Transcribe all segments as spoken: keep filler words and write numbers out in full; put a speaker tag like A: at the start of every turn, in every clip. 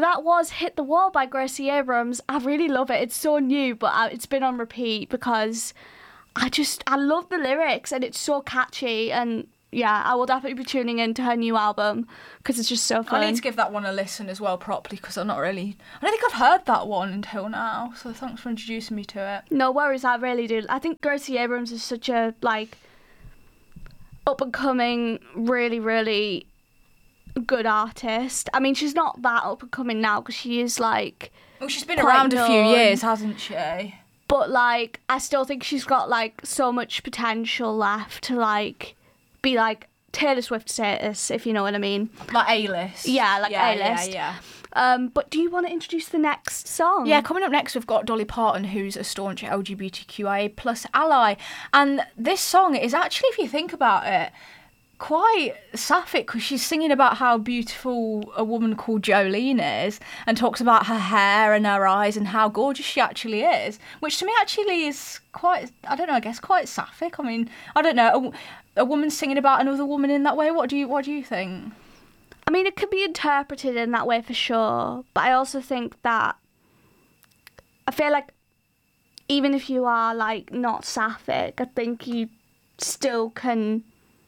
A: that was Hit the Wall by Gracie Abrams. I really love it. It's so new, but I, it's been on repeat because I just, I love the lyrics and it's so catchy. And yeah, I will definitely be tuning into her new album because it's just so fun.
B: I need to give that one a listen as well properly because I'm not really, I don't think I've heard that one until now. So thanks for introducing me to it.
A: No worries, I really do. I think Gracie Abrams is such a, like, up and coming, really, really good artist. I mean, she's not that up and coming now because she is, like,
B: well, she's been
A: quite
B: around a few
A: known.
B: years, hasn't she?
A: But, like, I still think she's got, like, so much potential left to, like, be, like, Taylor Swift status, if you know what I mean.
B: Like A-list.
A: Yeah, like
B: yeah,
A: A-list.
B: Yeah, yeah.
A: Um, but do you want to introduce the next song?
B: Yeah, coming up next we've got Dolly Parton, who's a staunch L G B T Q I A plus ally. And this song is actually, if you think about it, quite sapphic because she's singing about how beautiful a woman called Jolene is and talks about her hair and her eyes and how gorgeous she actually is, which to me actually is quite, I don't know, I guess quite sapphic. I mean, I don't know, a, a woman singing about another woman in that way. What do you what do you think?
A: I mean, it could be interpreted in that way for sure, but I also think that I feel like even if you are, like, not sapphic, I think you still can...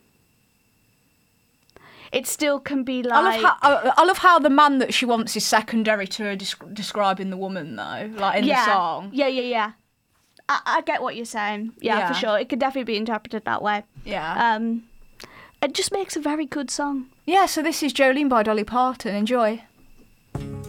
A: It still can be like...
B: I love, how, I, I love how the man that she wants is secondary to her desc- describing the woman, though, like in
A: yeah.
B: the song.
A: Yeah, yeah, yeah. I, I get what you're saying. Yeah,
B: Yeah.
A: for sure. It could definitely be interpreted that way.
B: Yeah.
A: Um, it just makes a very good song.
B: Yeah, so this is Jolene by Dolly Parton. Enjoy.